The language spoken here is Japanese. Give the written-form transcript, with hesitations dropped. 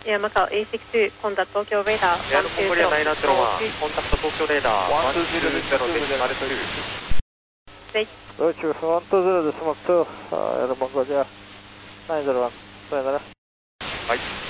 Yamakawa 862, contact Tokyo radar エアロコンゴリア901、コンタクト東京レーダー120です、 State. Roger, 120 decimal 2, Air Mongolia 901, さよなら。 はい。